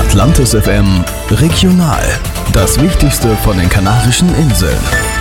Atlantis FM Regional. Das Wichtigste von den Kanarischen Inseln.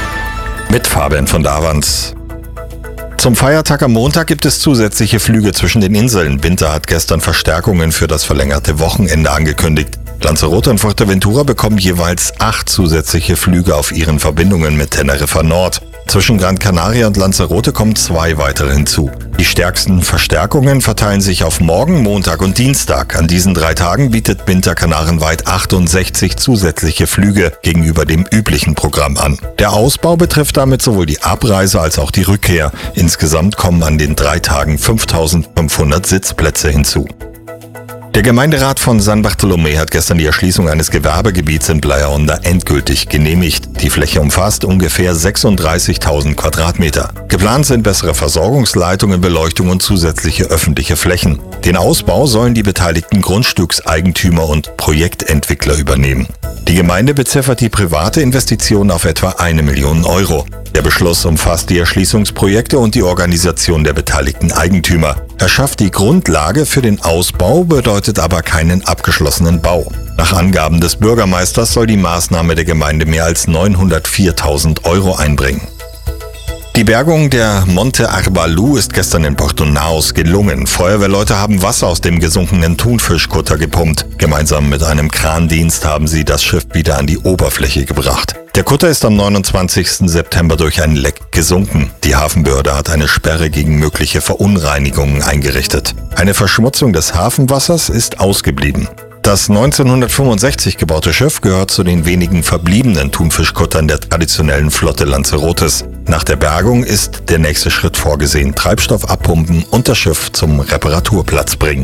Mit Fabian von Davans. Zum Feiertag am Montag gibt es zusätzliche Flüge zwischen den Inseln. Binter hat gestern Verstärkungen für das verlängerte Wochenende angekündigt. Lanzarote und Fuerteventura bekommen jeweils 8 zusätzliche Flüge auf ihren Verbindungen mit Teneriffa Nord. Zwischen Gran Canaria und Lanzarote kommen 2 weitere hinzu. Die stärksten Verstärkungen verteilen sich auf morgen, Montag und Dienstag. An diesen 3 Tagen bietet Binter kanarenweit 68 zusätzliche Flüge gegenüber dem üblichen Programm an. Der Ausbau betrifft damit sowohl die Abreise als auch die Rückkehr. Insgesamt kommen an den 3 Tagen 5.500 Sitzplätze hinzu. Der Gemeinderat von San Bartolomé hat gestern die Erschließung eines Gewerbegebiets in Playa Honda endgültig genehmigt. Die Fläche umfasst ungefähr 36.000 Quadratmeter. Geplant sind bessere Versorgungsleitungen, Beleuchtung und zusätzliche öffentliche Flächen. Den Ausbau sollen die beteiligten Grundstückseigentümer und Projektentwickler übernehmen. Die Gemeinde beziffert die private Investition auf etwa 1 Million Euro. Der Beschluss umfasst die Erschließungsprojekte und die Organisation der beteiligten Eigentümer. Er schafft die Grundlage für den Ausbau, bedeutet aber keinen abgeschlossenen Bau. Nach Angaben des Bürgermeisters soll die Maßnahme der Gemeinde mehr als 904.000 Euro einbringen. Die Bergung der Monte Arbalu ist gestern in Porto Naos gelungen. Feuerwehrleute haben Wasser aus dem gesunkenen Thunfischkutter gepumpt. Gemeinsam mit einem Krandienst haben sie das Schiff wieder an die Oberfläche gebracht. Der Kutter ist am 29. September durch ein Leck gesunken. Die Hafenbehörde hat eine Sperre gegen mögliche Verunreinigungen eingerichtet. Eine Verschmutzung des Hafenwassers ist ausgeblieben. Das 1965 gebaute Schiff gehört zu den wenigen verbliebenen Thunfischkuttern der traditionellen Flotte Lanzarotes. Nach der Bergung ist der nächste Schritt vorgesehen: Treibstoff abpumpen und das Schiff zum Reparaturplatz bringen.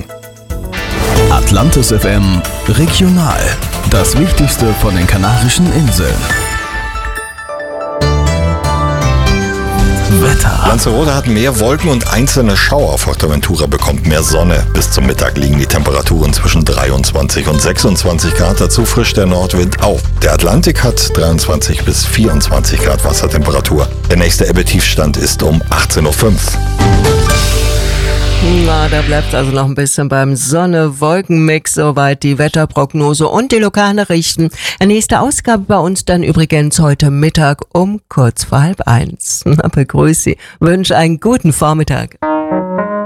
Atlantis FM Regional. Das Wichtigste von den Kanarischen Inseln. Wetter. Lanzarote hat mehr Wolken und einzelne Schauer. Fuerteventura bekommt mehr Sonne. Bis zum Mittag liegen die Temperaturen zwischen 23 und 26 Grad. Dazu frischt der Nordwind auf. Der Atlantik hat 23 bis 24 Grad Wassertemperatur. Der nächste Ebbetiefstand ist um 18.05 Uhr. Na, da bleibt also noch ein bisschen beim Sonne-Wolken-Mix. Soweit die Wetterprognose und die Lokalnachrichten. Nächste Ausgabe bei uns dann übrigens heute Mittag um kurz vor 12:30. Na, begrüße Sie. Wünsche einen guten Vormittag.